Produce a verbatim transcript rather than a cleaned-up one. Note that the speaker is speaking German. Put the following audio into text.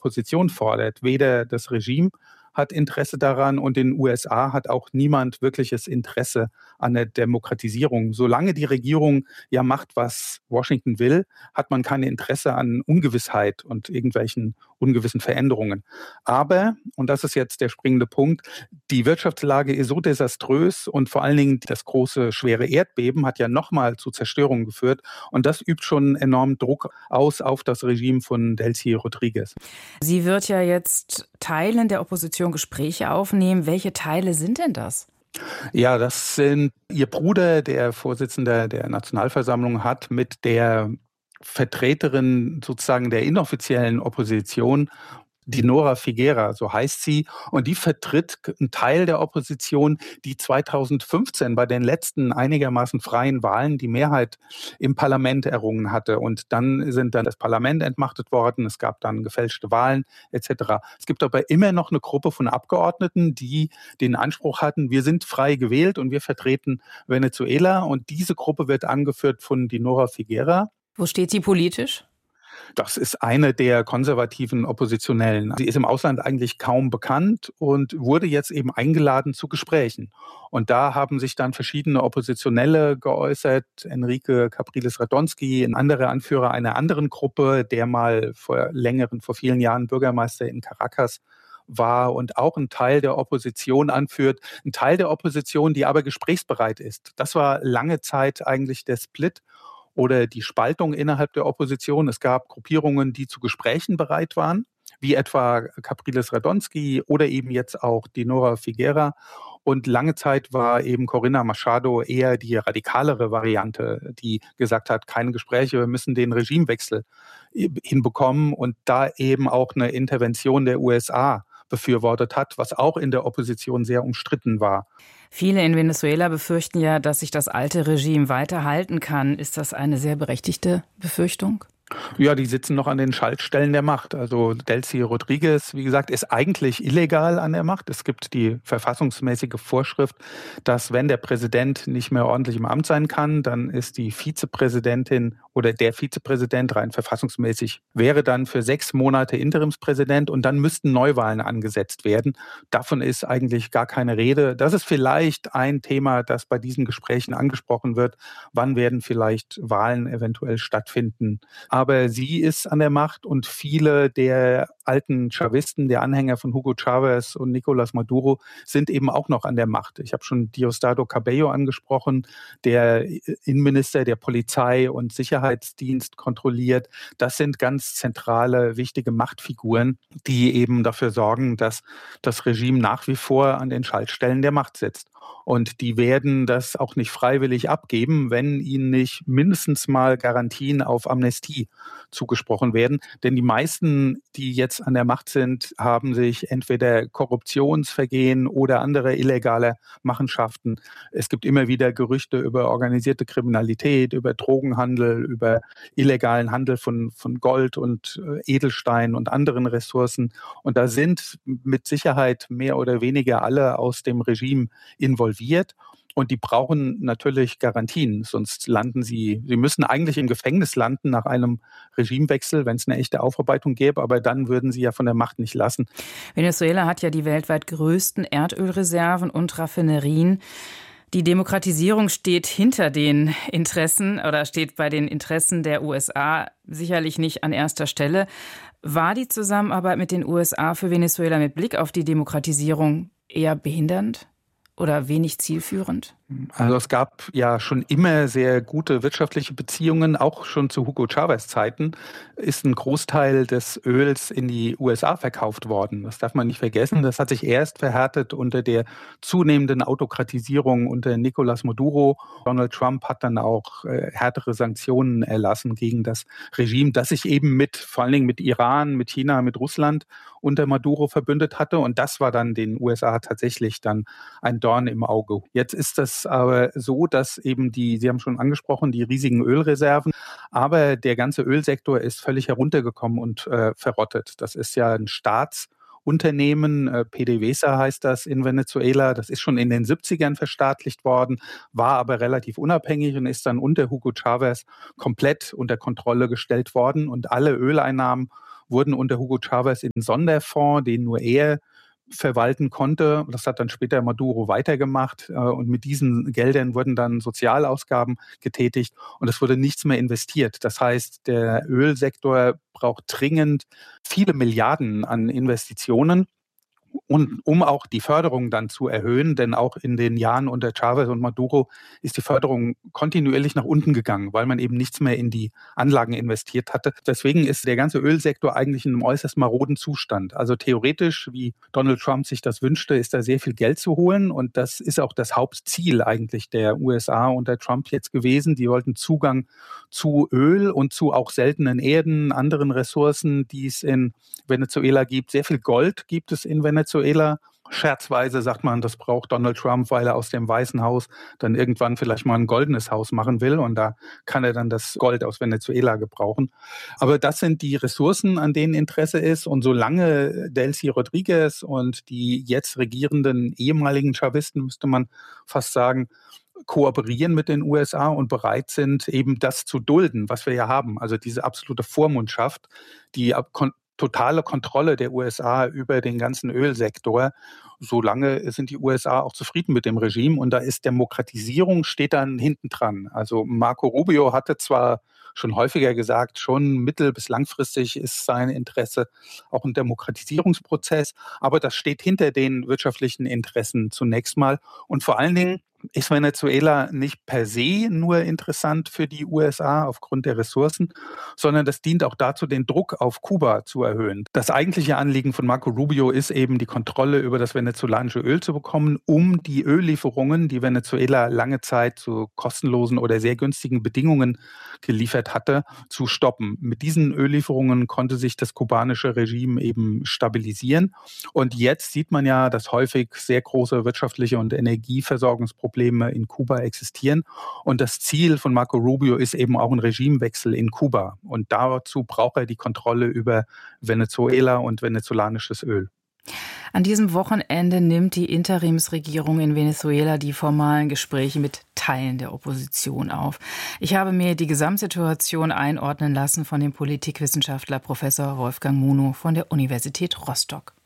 Opposition fordert. Weder das Regime hat Interesse daran und in den U S A hat auch niemand wirkliches Interesse an der Demokratisierung. Solange die Regierung ja macht, was Washington will, hat man kein Interesse an Ungewissheit und irgendwelchen ungewissen Veränderungen. Aber, und das ist jetzt der springende Punkt, die Wirtschaftslage ist so desaströs und vor allen Dingen das große, schwere Erdbeben hat ja nochmal zu Zerstörungen geführt und das übt schon enormen Druck aus auf das Regime von Delcy Rodriguez. Sie wird ja jetzt Teilen der Opposition Gespräche aufnehmen. Welche Teile sind denn das? Ja, das sind ihr Bruder, der Vorsitzende der Nationalversammlung, hat mit der Vertreterin sozusagen der inoffiziellen Opposition, Dinora Figuera, so heißt sie, und die vertritt einen Teil der Opposition, die zweitausendfünfzehn bei den letzten einigermaßen freien Wahlen die Mehrheit im Parlament errungen hatte. Und dann sind dann das Parlament entmachtet worden, es gab dann gefälschte Wahlen et cetera. Es gibt aber immer noch eine Gruppe von Abgeordneten, die den Anspruch hatten, wir sind frei gewählt und wir vertreten Venezuela. Und diese Gruppe wird angeführt von Dinora Figuera. Wo steht sie politisch? Das ist eine der konservativen Oppositionellen. Sie ist im Ausland eigentlich kaum bekannt und wurde jetzt eben eingeladen zu Gesprächen. Und da haben sich dann verschiedene Oppositionelle geäußert. Enrique Capriles-Radonski, ein anderer Anführer einer anderen Gruppe, der mal vor längeren, vor vielen Jahren Bürgermeister in Caracas war und auch ein Teil der Opposition anführt. Ein Teil der Opposition, die aber gesprächsbereit ist. Das war lange Zeit eigentlich der Split oder die Spaltung innerhalb der Opposition. Es gab Gruppierungen, die zu Gesprächen bereit waren, wie etwa Capriles-Radonski oder eben jetzt auch Dinora Figuera. Und lange Zeit war eben Corina Machado eher die radikalere Variante, die gesagt hat, keine Gespräche, wir müssen den Regimewechsel hinbekommen und da eben auch eine Intervention der U S A befürwortet hat, was auch in der Opposition sehr umstritten war. Viele in Venezuela befürchten ja, dass sich das alte Regime weiterhalten kann. Ist das eine sehr berechtigte Befürchtung? Ja, die sitzen noch an den Schaltstellen der Macht. Also Delcy Rodriguez, wie gesagt, ist eigentlich illegal an der Macht. Es gibt die verfassungsmäßige Vorschrift, dass wenn der Präsident nicht mehr ordentlich im Amt sein kann, dann ist die Vizepräsidentin oder der Vizepräsident rein verfassungsmäßig wäre dann für sechs Monate Interimspräsident und dann müssten Neuwahlen angesetzt werden. Davon ist eigentlich gar keine Rede. Das ist vielleicht ein Thema, das bei diesen Gesprächen angesprochen wird. Wann werden vielleicht Wahlen eventuell stattfinden? Aber sie ist an der Macht und viele der alten Chavisten, der Anhänger von Hugo Chavez und Nicolás Maduro, sind eben auch noch an der Macht. Ich habe schon Diosdado Cabello angesprochen, der Innenminister, der Polizei und Sicherheitsdienst kontrolliert. Das sind ganz zentrale, wichtige Machtfiguren, die eben dafür sorgen, dass das Regime nach wie vor an den Schaltstellen der Macht sitzt. Und die werden das auch nicht freiwillig abgeben, wenn ihnen nicht mindestens mal Garantien auf Amnestie zugesprochen werden. Denn die meisten, die jetzt an der Macht sind, haben sich entweder Korruptionsvergehen oder andere illegale Machenschaften. Es gibt immer wieder Gerüchte über organisierte Kriminalität, über Drogenhandel, über illegalen Handel von, von Gold und Edelstein und anderen Ressourcen. Und da sind mit Sicherheit mehr oder weniger alle aus dem Regime involviert. Und die brauchen natürlich Garantien, sonst landen sie, sie müssen eigentlich im Gefängnis landen nach einem Regimewechsel, wenn es eine echte Aufarbeitung gäbe, aber dann würden sie ja von der Macht nicht lassen. Venezuela hat ja die weltweit größten Erdölreserven und Raffinerien. Die Demokratisierung steht hinter den Interessen oder steht bei den Interessen der U S A sicherlich nicht an erster Stelle. War die Zusammenarbeit mit den U S A für Venezuela mit Blick auf die Demokratisierung eher behindernd oder wenig zielführend? Also es gab ja schon immer sehr gute wirtschaftliche Beziehungen, auch schon zu Hugo Chavez Zeiten ist ein Großteil des Öls in die U S A verkauft worden. Das darf man nicht vergessen. Das hat sich erst verhärtet unter der zunehmenden Autokratisierung unter Nicolás Maduro. Donald Trump hat dann auch äh, härtere Sanktionen erlassen gegen das Regime, das sich eben mit, vor allen Dingen mit Iran, mit China, mit Russland unter Maduro verbündet hatte. Und das war dann den U S A tatsächlich dann ein Dorn im Auge. Jetzt ist das aber so, dass eben die, Sie haben schon angesprochen, die riesigen Ölreserven, aber der ganze Ölsektor ist völlig heruntergekommen und äh, verrottet. Das ist ja ein Staatsunternehmen, äh, PDVSA heißt das in Venezuela. Das ist schon in den siebzigern verstaatlicht worden, war aber relativ unabhängig und ist dann unter Hugo Chavez komplett unter Kontrolle gestellt worden und alle Öleinnahmen wurden unter Hugo Chavez in einen Sonderfonds, den nur er verwalten konnte. Das hat dann später Maduro weitergemacht und mit diesen Geldern wurden dann Sozialausgaben getätigt und es wurde nichts mehr investiert. Das heißt, der Ölsektor braucht dringend viele Milliarden an Investitionen. Und um auch die Förderung dann zu erhöhen, denn auch in den Jahren unter Chavez und Maduro ist die Förderung kontinuierlich nach unten gegangen, weil man eben nichts mehr in die Anlagen investiert hatte. Deswegen ist der ganze Ölsektor eigentlich in einem äußerst maroden Zustand. Also theoretisch, wie Donald Trump sich das wünschte, ist da sehr viel Geld zu holen. Und das ist auch das Hauptziel eigentlich der U S A unter Trump jetzt gewesen. Die wollten Zugang zu Öl und zu auch seltenen Erden, anderen Ressourcen, die es in Venezuela gibt. Sehr viel Gold gibt es in Venezuela. Scherzweise sagt man, das braucht Donald Trump, weil er aus dem Weißen Haus dann irgendwann vielleicht mal ein goldenes Haus machen will. Und da kann er dann das Gold aus Venezuela gebrauchen. Aber das sind die Ressourcen, an denen Interesse ist. Und solange Delcy Rodriguez und die jetzt regierenden ehemaligen Chavisten, müsste man fast sagen, kooperieren mit den U S A und bereit sind, eben das zu dulden, was wir ja haben. Also diese absolute Vormundschaft, die totale Kontrolle der U S A über den ganzen Ölsektor. Solange sind die U S A auch zufrieden mit dem Regime und da ist Demokratisierung steht dann hinten dran. Also Marco Rubio hatte zwar schon häufiger gesagt, schon mittel- bis langfristig ist sein Interesse auch ein Demokratisierungsprozess, aber das steht hinter den wirtschaftlichen Interessen zunächst mal und vor allen Dingen ist Venezuela nicht per se nur interessant für die U S A aufgrund der Ressourcen, sondern das dient auch dazu, den Druck auf Kuba zu erhöhen. Das eigentliche Anliegen von Marco Rubio ist eben, die Kontrolle über das venezolanische Öl zu bekommen, um die Öllieferungen, die Venezuela lange Zeit zu kostenlosen oder sehr günstigen Bedingungen geliefert hatte, zu stoppen. Mit diesen Öllieferungen konnte sich das kubanische Regime eben stabilisieren. Und jetzt sieht man ja, dass häufig sehr große wirtschaftliche und Energieversorgungsprobleme in Kuba existieren. Und das Ziel von Marco Rubio ist eben auch ein Regimewechsel in Kuba. Und dazu braucht er die Kontrolle über Venezuela und venezolanisches Öl. An diesem Wochenende nimmt die Interimsregierung in Venezuela die formalen Gespräche mit Teilen der Opposition auf. Ich habe mir die Gesamtsituation einordnen lassen von dem Politikwissenschaftler Professor Wolfgang Munow von der Universität Rostock.